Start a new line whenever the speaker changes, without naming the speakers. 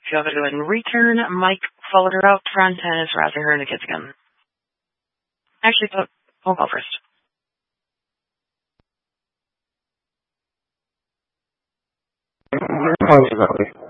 you have to go ahead and return. Mike followed her out front and is rousing her in the kids again. Actually, I'll go first.
Exactly.